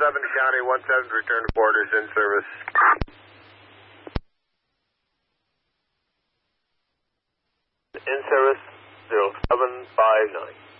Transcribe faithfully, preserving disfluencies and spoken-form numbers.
seven to County, one seven, return to borders, in service. In service, zero seven five nine.